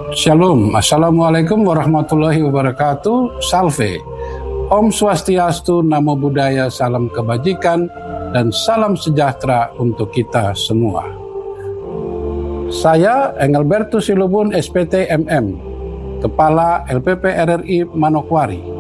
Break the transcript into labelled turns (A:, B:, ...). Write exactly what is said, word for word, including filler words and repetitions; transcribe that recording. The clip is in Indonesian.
A: Shalom, Assalamualaikum warahmatullahi wabarakatuh. Salve, Om Swastiastu, Namo Buddhaya, salam kebajikan, dan salam sejahtera untuk kita semua. Saya Engelbertus Silubun, S P T M M, Kepala L P P R R I Manokwari.